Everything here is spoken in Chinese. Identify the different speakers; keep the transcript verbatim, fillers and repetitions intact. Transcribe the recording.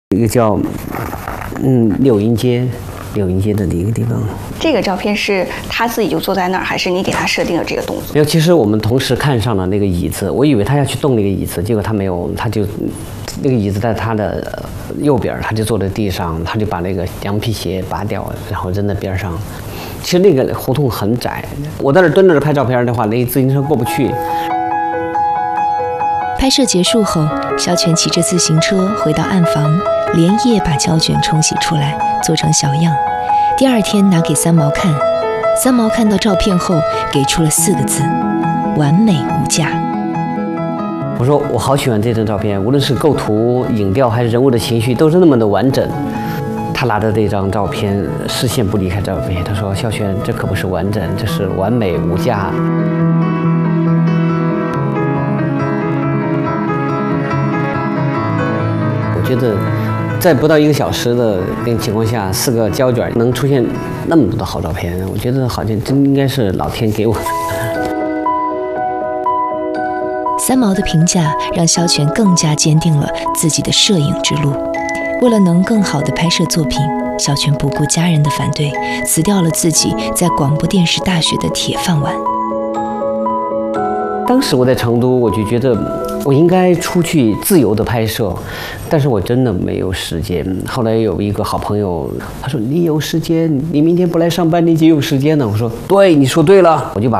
Speaker 1: 一个叫嗯柳荫街，柳荫街的一个地方。
Speaker 2: 这个照片是他自己就坐在那儿，还是你给他设定了这个动作？
Speaker 1: 没有，其实我们同时看上了那个椅子，我以为他要去动那个椅子，结果他没有，他就那个椅子在他的右边，他就坐在地上，他就把那个羊皮鞋拔掉，然后扔在边上。其实那个胡同很窄，我在那蹲着拍照片的话，那自行车过不去。
Speaker 3: 拍摄结束后，肖全骑着自行车回到暗房，连夜把胶卷冲洗出来，做成小样。第二天拿给三毛看，三毛看到照片后给出了四个字：完美无价。
Speaker 1: 我说我好喜欢这张照片，无论是构图、影调还是人物的情绪，都是那么的完整。他拿着这张照片，视线不离开照片。他说：“肖全，这可不是完整，这是完美无价。”我觉得，在不到一个小时的那个情况下，四个胶卷能出现那么多的好照片，我觉得好像真应该是老天给我的。
Speaker 3: 三毛的评价让肖全更加坚定了自己的摄影之路。为了能更好地拍摄作品，肖全不顾家人的反对，辞掉了自己在广播电视大学的铁饭碗。
Speaker 1: 当时我在成都，我就觉得我应该出去自由的拍摄，但是我真的没有时间。后来有一个好朋友，他说：“你有时间，你明天不来上班，你就有时间了。”我说：“对，你说对了。”我就把